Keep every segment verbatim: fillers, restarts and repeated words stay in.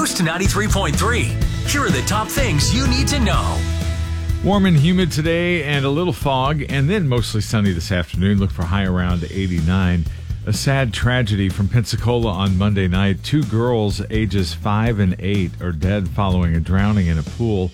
Coast ninety-three point three. Here are the top things you need to know. Warm and humid today and a little fog, and then mostly sunny this afternoon. Look for high around eighty-nine. A sad tragedy from Pensacola on Monday night. Two girls ages five and eight are dead following a drowning in a pool.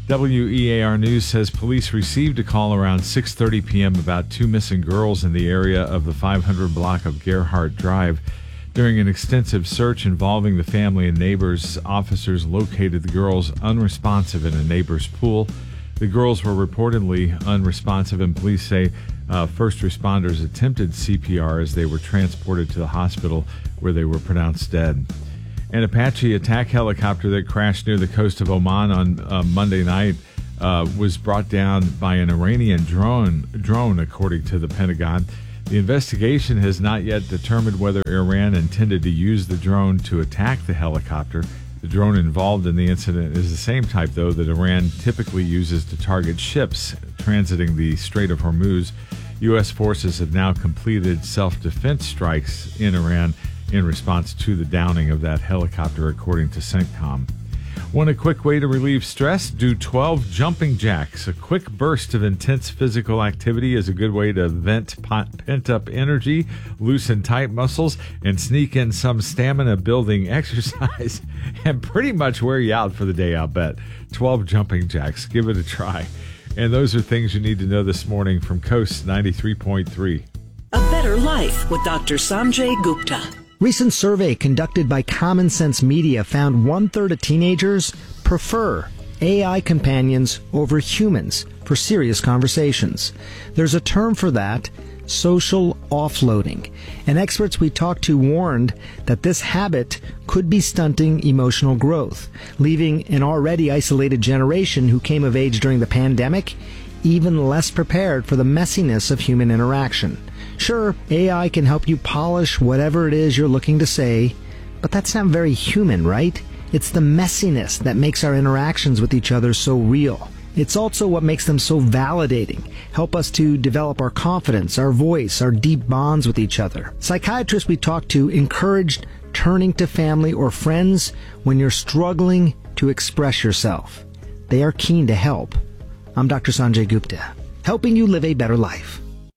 W E A R News says police received a call around six thirty p.m. about two missing girls in the area of the five hundred block of Gerhardt Drive. During an extensive search involving the family and neighbors, officers located the girls unresponsive in a neighbor's pool. The girls were reportedly unresponsive, and police say uh, first responders attempted C P R as they were transported to the hospital where they were pronounced dead. An Apache attack helicopter that crashed near the coast of Oman on uh, Monday night uh, was brought down by an Iranian drone, drone, according to the Pentagon. The investigation has not yet determined whether Iran intended to use the drone to attack the helicopter. The drone involved in the incident is the same type, though, that Iran typically uses to target ships transiting the Strait of Hormuz. U S forces have now completed self-defense strikes in Iran in response to the downing of that helicopter, according to CENTCOM. Want a quick way to relieve stress? Do twelve jumping jacks. A quick burst of intense physical activity is a good way to vent pent-up energy, loosen tight muscles, and sneak in some stamina-building exercise and pretty much wear you out for the day, I'll bet. twelve jumping jacks. Give it a try. And those are things you need to know this morning from Coast ninety-three point three. A Better Life with Doctor Sanjay Gupta. Recent survey conducted by Common Sense Media found one-third of teenagers prefer A I companions over humans for serious conversations. There's a term for that, social offloading. And experts we talked to warned that this habit could be stunting emotional growth, leaving an already isolated generation who came of age during the pandemic even less prepared for the messiness of human interaction. Sure, A I can help you polish whatever it is you're looking to say, but that's not very human, right? It's the messiness that makes our interactions with each other so real. It's also what makes them so validating, help us to develop our confidence, our voice, our deep bonds with each other. Psychiatrists we talked to encouraged turning to family or friends when you're struggling to express yourself. They are keen to help. I'm Doctor Sanjay Gupta, helping you live a better life.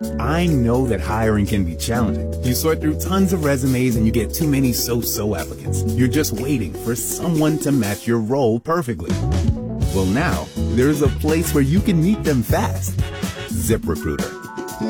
I know that hiring can be challenging. You sort through tons of resumes and you get too many so-so applicants. You're just waiting for someone to match your role perfectly. Well, now, there's a place where you can meet them fast. ZipRecruiter.